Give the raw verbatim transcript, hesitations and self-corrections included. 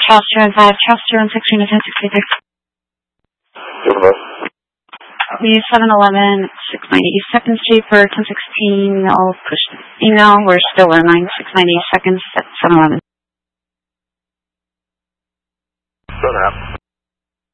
Charles two one five, Charles two one six, unit ten sixty-six. We seven eleven, six ninety Second Street for ten sixteen. I'll push the email. We're still online, six ninety Second at seven eleven. Shut up.